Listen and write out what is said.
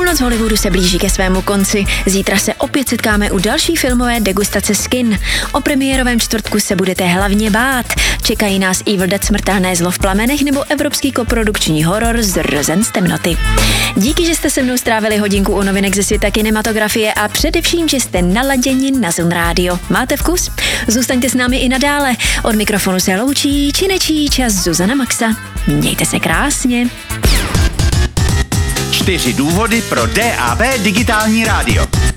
Půlnoc Hollywoodu se blíží ke svému konci. Zítra se opět setkáme u další filmové degustace z kin. O premiérovém čtvrtku se budete hlavně bát. Čekají nás Evil Dead Smrtelné zlo v plamenech nebo evropský koprodukční horor Zrozen z temnoty. Díky, že jste se mnou strávili hodinku u novinek ze světa kinematografie a především, že jste naladěni na Zone Radio. Máte vkus? Zůstaňte s námi i nadále. Od mikrofonu se loučí činečí čas Zuzana Maxa. Mějte se krásně. 4 důvody pro DAB digitální rádio.